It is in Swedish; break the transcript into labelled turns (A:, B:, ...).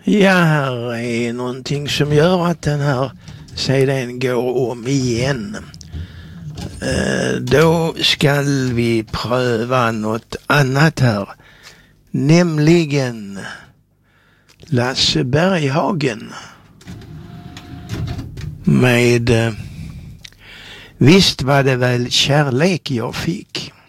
A: Ja, här är någonting som gör att den här CDn går om igen. Då ska vi pröva något annat här. Nämligen Lasse Berghagen. Med Visst var det väl kärlek jag fick.